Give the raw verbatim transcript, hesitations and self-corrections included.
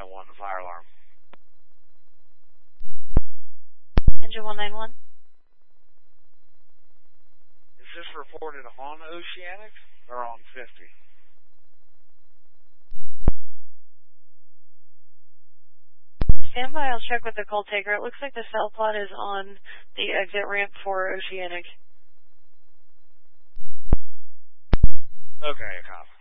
nine one, the fire alarm. Engine one nine one. Is this reported on Oceanic or on fifty? Stand by, I'll check with the call taker. It looks like the cell plot is on the exit ramp for Oceanic. Okay, cop.